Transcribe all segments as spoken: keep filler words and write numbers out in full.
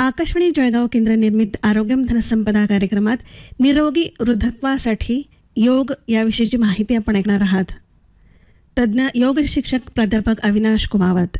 आकाशवाणी जळगाव केंद्र निर्मित आरोग्यम धनसंपदा कार्यक्रमात निरोगी वृद्धत्वासाठी योग याविषयीची माहिती आपण ऐकणार आहात. तज्ज्ञ योग शिक्षक प्राध्यापक अविनाश कुमावत.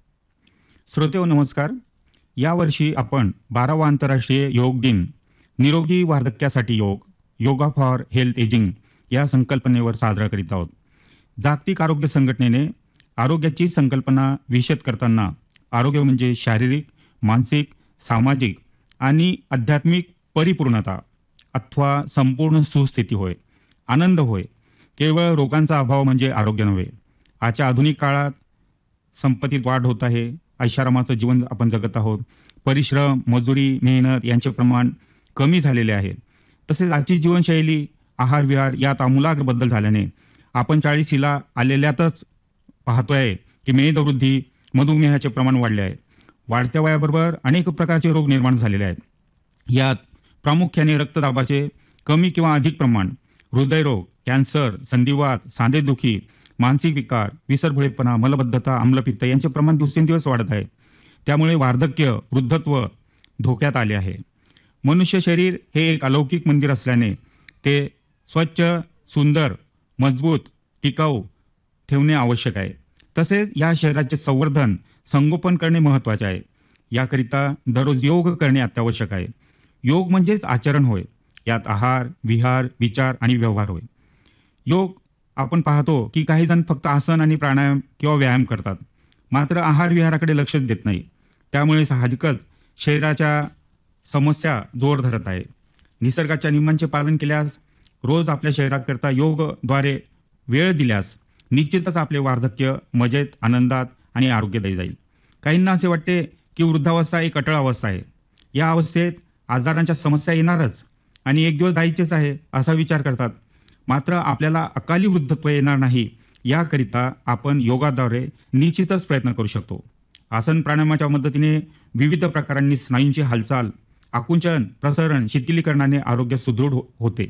श्रोतेहो नमस्कार. यावर्षी आपण बारावा आंतरराष्ट्रीय योग दिन निरोगी वार्धक्यासाठी योग योगा फॉर हेल्थ एजिंग या संकल्पनेवर साजरा करीत आहोत. जागतिक आरोग्य संघटनेने आरोग्याची संकल्पना विशद करताना आरोग्य म्हणजे शारीरिक, मानसिक, सामाजिक आणि आध्यात्मिक परिपूर्णता अथवा संपूर्ण सुस्थिती होय, आनंद होय. केवळ रोगांचा अभाव म्हणजे आरोग्य नव्हे. आजच्या आधुनिक काळात संपत्तीत वाढ होत आहे, ऐशारामाचं जीवन आपण जगत आहोत. परिश्रम, मजुरी, मेहनत यांचे प्रमाण कमी झालेले आहे. तसेच आजची जीवनशैली, आहार विहार यात आमूलाग्र बदल झाल्याने आपण चाळीसीला आलेल्यातच पाहतोय की मेदवृद्धी, मधुमेहाचे प्रमाण वाढले आहे. वाढत्या वयाबरोबर अनेक प्रकारचे रोग निर्माण झालेले आहेत. यात प्रामुख्याने रक्तदाबाचे कमी किंवा अधिक प्रमाण, हृदयरोग, कॅन्सर, संधिवात, सांधेदुखी, मानसिक विकार, विसरभोळेपणा, मलबद्धता, आम्लपित्त यांचे प्रमाण दिवसेंदिवस वाढत आहे. त्यामुळे वार्धक्य, वृद्धत्व धोक्यात आले आहे. मनुष्य शरीर हे एक अलौकिक मंदिर असल्याने ते स्वच्छ, सुंदर, मजबूत, टिकाऊ ठेवणे आवश्यक आहे. तसेच या शरीराचे संवर्धन, संगोपन करणे महत्त्वाचे आहे. याकरिता दररोज योग करणे अत्यावश्यक आहे. योग म्हणजेच आचरण होय. यात आहार, विहार, विचार आणि व्यवहार होय. योग आपण पाहतो की काही जण फक्त आसन आणि प्राणायाम किंवा व्यायाम करतात, मात्र आहार विहाराकडे लक्षच देत नाही. त्यामुळे साहजिकच शरीराच्या समस्या जोर धरत आहे. निसर्गाच्या नियमांचे पालन केल्यास, रोज आपल्या शरीराकरता योगद्वारे वेळ दिल्यास निश्चितच आपले वार्धक्य मजेत, आनंदात आणि आरोग्यदायी जाईल. काहींना असे वाटते की वृद्धावस्था एक अटळ अवस्था आहे. या अवस्थेत आजारांच्या समस्या येणारच आणि एक दिवस जायचेच आहे असा विचार करतात. मात्र आपल्याला अकाली वृद्धत्व येणार नाही याकरिता आपण योगाद्वारे निश्चितच प्रयत्न करू शकतो. आसन प्राणायामाच्या मदतीने विविध प्रकारांनी स्नायूंची हालचाल, आकुंचन, प्रसरण, शिथिलीकरणाने आरोग्य सुदृढ हो होते.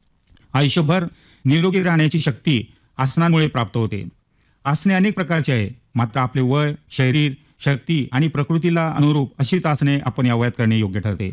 आयुष्यभर निरोगी राहण्याची शक्ती आसनांमुळे प्राप्त होते. आसने अनेक प्रकारचे आहे, मात्र आपले वय, शरीर, शक्ती आणि प्रकृतीला अनुरूप अशीच आसने आपण या वयात करणे योग्य ठरते.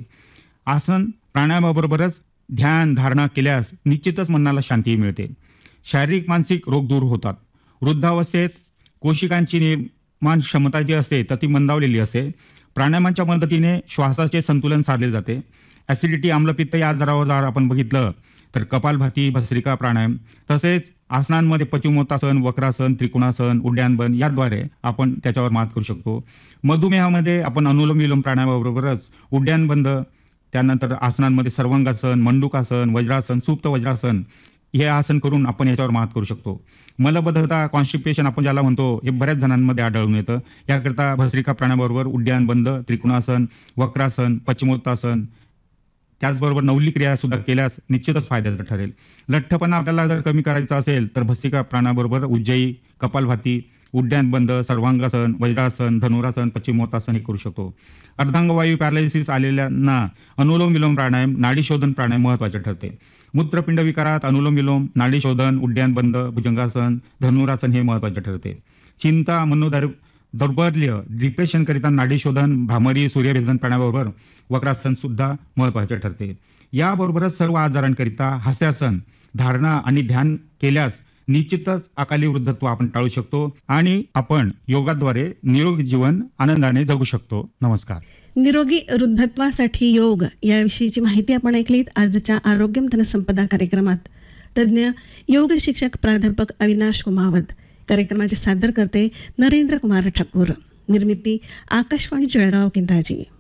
आसन प्राणायामाबरोबरच ध्यान धारणा केल्यास निश्चितच मनाला शांती मिळते. शारीरिक मानसिक रोग दूर होतात. वृद्धावस्थेत कोशिकांची निर्माण क्षमता जी असते तर ती मंदावलेली असते. प्राणायामांच्या मदतीने श्वासाचे संतुलन साधले जाते. ॲसिडिटी, आम्लपित्त या आजारावर जर आपण बघितलं तर कपालभाती, भस्त्रिका प्राणायाम, तसेच आसनांमध्ये पश्चिमोत्तासन, वक्रासन, त्रिकोणासन, उड्डाणबंद याद्वारे आपण त्याच्यावर मात करू शकतो. मधुमेहामध्ये आपण अनुलोम विलोम प्राणायामाबरोबरच उड्डाणबंद, त्यानंतर आसनांमध्ये सर्वांगासन, मंडूकासन, वज्रासन, सुप्त वज्रासन हे आसन करून आपण याच्यावर मात करू शकतो. मलबद्धता, कॉन्स्टिपेशन आपण ज्याला म्हणतो हे बऱ्याच जणांमध्ये आढळून येतं. याकरता भस्त्रिका प्राणायामाबरोबर उड्डाणबंद, त्रिकोणासन, वक्रासन, पश्चिमोत्तासन त्याचबरोबर नवली क्रिया सुद्धा केल्यास निश्चितच फायद्याचं ठरेल. लठ्ठपणा आपल्याला जर कमी करायचा असेल तर भस्त्रिका प्राणायामाबरोबर उज्जयी, कपालभाती, उड्डाणबंद, सर्वांगासन, वज्रासन, धनुरासन, पश्चिमोत्तासन हे करू शकतो. अर्धांगवायू पॅरालिसिस आलेल्यांना अनुलोम विलोम प्राणायाम, नाडी शोधन प्राणायाम महत्त्वाचे ठरते. मूत्रपिंड विकारात अनुलोम विलोम, नाडी शोधन, उड्डाणबंद, भुजंगासन, धनुरासन हे महत्त्वाचे ठरते. चिंता, मनोधैर्य, दौर्बल्य, डिप्रेशनकरिता नाडी शोधन, भ्रामरी, सूर्यभेदन प्राणायामाबरोबर वक्रासन सुद्धा महत्त्वाचे ठरते. याबरोबरच सर्व आजारांकरिता हास्यासन, धारणा आणि ध्यान केल्यास निश्चितच अकाली वृद्धत्व आपण टाळू शकतो आणि आपण योगाद्वारे निरोगी जीवन आनंदाने जगू शकतो. नमस्कार. निरोगी वृद्धत्वासाठी योग याविषयीची माहिती आपण ऐकलीत आजच्या आरोग्यम धनसंपदा कार्यक्रमात. तज्ज्ञ योग शिक्षक प्राध्यापक अविनाश कुमावत. कार्यक्रमाचे सादर करते नरेंद्र कुमार ठाकूर. निर्मिती आकाशवाणी जळगाव केंद्राची.